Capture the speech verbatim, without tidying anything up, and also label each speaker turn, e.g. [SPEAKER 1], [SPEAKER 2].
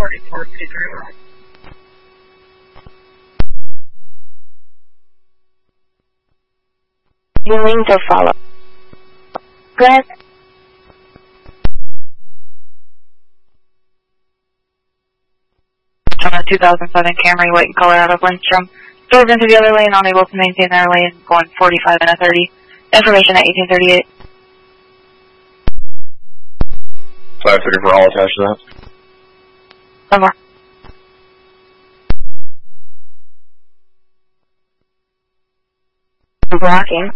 [SPEAKER 1] forty-four two three one.
[SPEAKER 2] Willing to follow. Go ahead.
[SPEAKER 3] On a two thousand seven Camry, white in color, out of Lindstrom. Drove into the other lane, unable to maintain their lane, going forty-five and a thirty. Information at eighteen thirty-eight.
[SPEAKER 4] five thirty-four, all attached to that.
[SPEAKER 3] One more.
[SPEAKER 2] Blocking.